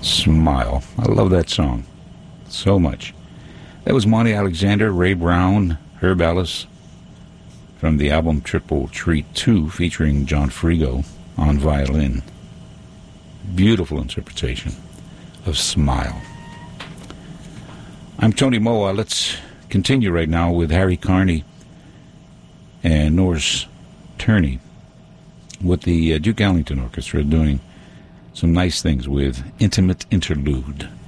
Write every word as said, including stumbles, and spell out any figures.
Smile. I love that song so much. That was Monty Alexander, Ray Brown, Herb Ellis from the album Triple Treat two featuring John Frigo on violin. Beautiful interpretation of Smile. I'm Tony Moa. Let's continue right now with Harry Carney and Norris Turney with the uh, Duke Ellington Orchestra doing some nice things with Intimate Interlude.